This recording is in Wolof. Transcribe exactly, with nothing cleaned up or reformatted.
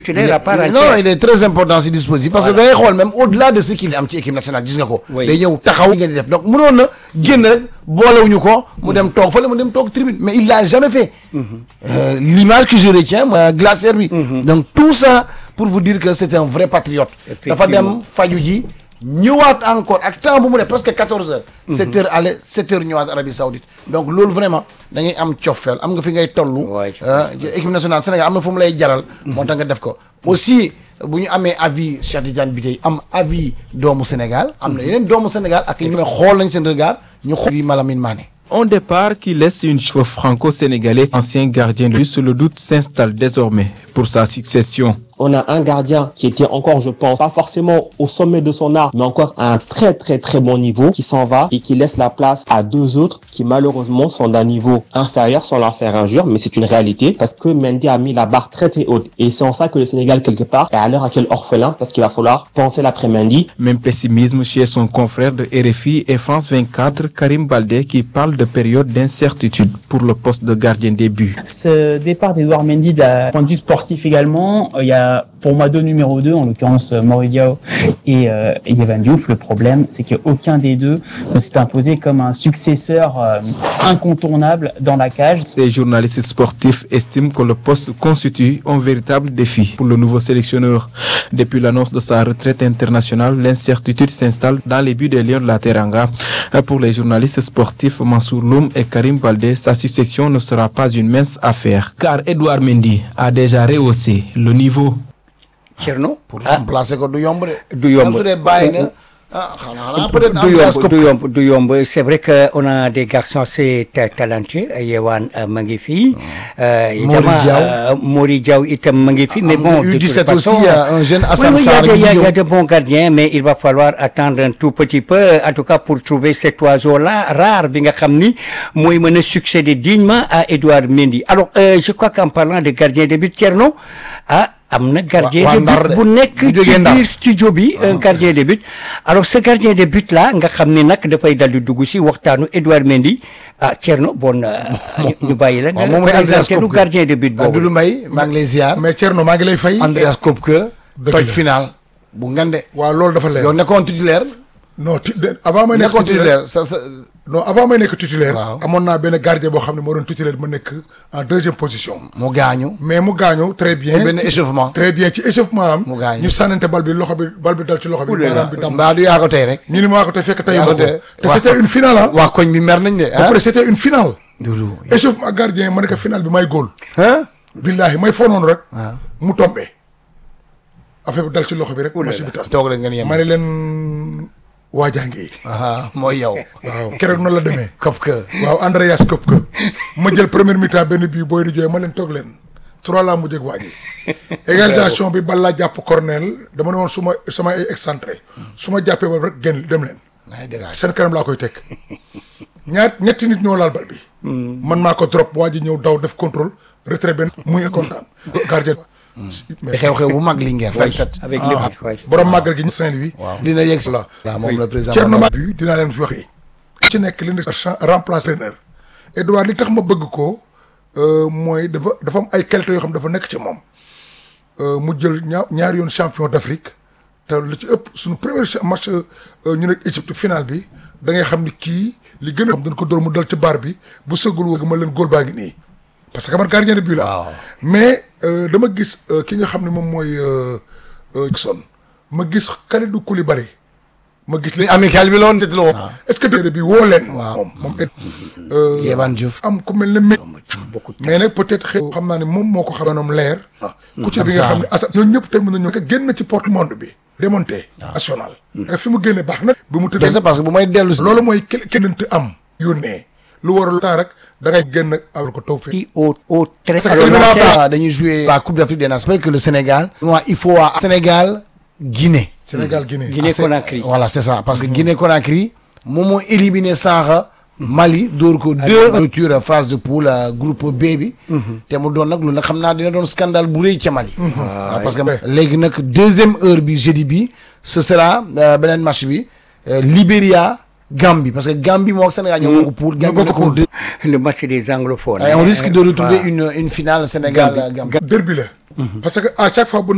Il est, non, il est très important ce dispositif parce voilà. que d'ailleurs même au-delà de ce qu'il am ci équipe nationale gis nga ko day ñëw taxaw ngeen di def donc mënoon na génn rek boolewuñu ko mu dem toog fële mu dem toog tribune mais il l'a jamais fait mm-hmm. euh, l'image que je retiens moi glacière bi mm-hmm. donc tout ça pour vous dire que c'est un vrai patriote dafa dem faju ji ñëwaat encore ak temps bu mu ne presque quatorze heures sept heures aller sept heures ñëwaat Arabie Saoudite donc loolu vraiment da ngay am cofeel am nga fi ngay tollu équipe nationale Sénégal am na fu mu lay jaral moo tax nga def ko aussi bu ñu amee avis Cheikh Tidiane Bitèye am avis doomu Sénégal am na yeneen doomu Sénégal ak ñu ne xool nañ seen regard ñu xool Malamine Mané. Un départ qui laisse une cheveux franco-sénégalais, ancien gardien de but, le doute s'installe désormais pour sa succession. On a un gardien qui était encore, je pense, pas forcément au sommet de son art, mais encore à un très très très bon niveau, qui s'en va et qui laisse la place à deux autres qui malheureusement sont d'un niveau inférieur sans leur faire injure, mais c'est une réalité parce que Mendy a mis la barre très très haute et c'est en ça que le Sénégal quelque part est à l'heure actuelle orphelin parce qu'il va falloir penser l'après-Mendy. Même pessimisme chez son confrère de R F I et France vingt-quatre, Karim Baldé, qui parle de période d'incertitude pour le poste de gardien des buts. Ce départ d'Edouard Mendy d'un point de vue sportif également, il y a pour moi deux numéros deux, en l'occurrence Mori Diaw et, euh, et Yehvan Diouf. Le problème, c'est qu'aucun des deux ne s'est imposé comme un successeur euh, incontournable dans la cage. Les journalistes sportifs estiment que le poste constitue un véritable défi pour le nouveau sélectionneur. Depuis l'annonce de sa retraite internationale, l'incertitude s'installe dans les buts des Lions de la Teranga. Pour les journalistes sportifs Mansour Loum et Karim Baldé, sa succession ne sera pas une mince affaire, car Edouard Mendy a déjà rehaussé le niveau. Thierno pour remplacer ko du yomb de. du yomb su dee bàyyi na ah xanaa peut-être du yomb du yomb du yomb c'est vrai que on a des garçons assez talentueux Yehvan ma ngi fi. Mori Diaw itam ma ngi fi mais bon U dix-sept aussi un jeune Assane Sarr. Il y a il y a de bons gardiens mais il va falloir attendre un tout petit peu en tout cas pour trouver cet oiseau là rare bi nga xam ni mooy mën a succéder dignement à Edouard Mendy. Alors euh, je crois qu'en parlant de gardien de but Thierno ah. am na gardien de but bu nekk ci biir studio bi un gardien de but alors ce gardien de but là nga xam ne nag dafay dal di dugg si waxtaanu Edouard Mendy ah Thierno bon ñu bàyyi la nga présenté nu gardien de but boobu Doudou Mbaye maa ngi lay ziar mais Thierno maa ngi lay fay Andreas Kopke toj final bu ngande waaw loolu dafa leer yow nekkoon titulaire non avant may nekk titulaire sa sa non avant may nekk titulaire amoon naa benn gardien boo xam ne moo doon titulaire ma nekk en deuxième position mu gaañu mais mu gaañu très bien ci benn échauffement très bien ci échauffement am mu gaañu ñu sànnante bal bi loxo bi bal bi dal ci loxo bi baaraam bi dam mbaa du yaa ko tey rek ñu ni maa ko tey fekk tey ma ko te c'était une finale ah waa koñ bi mer nañ de après c'était une finale Doudou échauffement gardien ma nekk finale bi may góol billaahi may foo noonu rek mu tombé affaire bi dal ci loxo bi rek machine bi tas toog la ngeen yem ma ne leen waajaa ngi mooy yow waaw keroog noonu la demee Kopke waaw Andreas Kopke ma jël première mi-temps benn bii booy di jooy ma leen toog leen trois laa mujjee ak waa ji égalisation bi bal laa jàpp cornel dama ne woon su ma sama ay excentré su ma jàppee bal rek génn dem leen seen kanam laa koy teg ñaar ñetti nit ñoo laal bal bi man maa ko drop waa ji ñëw daw def contrôle retrait benn muy kontaan gardien mais xew-xew bu mag li ngeen vingt-sept avec borom màggal gi Saint-Louis dina yegg si la moom le président Thierno ma bi dinaa leen fi waxee ci nekk li ne remplace entraîneur Edouard li tax ma bëgg ko mooy dafa dafa am ay qualité yoo xam dafa nekk ci moom mu jël ñaar ñaari yoon champion d'Afrique te lu ci ëpp suñu premier match ñu nekk Égypte final bi da ngay xam ni kii li gën a xam dañ ko dóor mu dal ci baar bi bu sëggul woo ma leen góol baa ngi nii parce que man gardien de but la mais dama gis ki nga xam ne moom mooy son ma gis Kalidou Koulibaly ma gis li amical bi loon est-ce que déedéet bi woo leen moom moom Yehvan Diouf am ku mel ne mais mais nag peut-être xëy xam naa ne moom moo ko xamanoom leer ku ci bi nga xam ne asa ñooñu ñëpp tamit nañu génn ci porte monde bi démonté national fi mu génne baax na bi mu tëddee parce que bu may dellu si loolu mooy kenante am yónnee lu waral temps rek da ngay génn awal ko taw fi au au très dañuy jouer la Coupe d'Afrique des Nations que le Sénégal moi il faut Sénégal Guinée Sénégal Guinée Guinée Conakry voilà c'est ça parce que Guinée Conakry moom moo éliminé sànq Mali dóor ko deux rupture phase de poule groupe B bi te mu doon nag lu nag xam naa dina doon scandale bu rëy ca Mali parce que léegi nag deuxième heure bi jeudi bi ce sera beneen match bi Libéria Gambie parce que Gambie moo ak Sénégal ñoo bokk poule Gambie bokk poule le match des anglophones on risque de retrouver une une finale Sénégal Gambie derby la parce que à chaque fois bu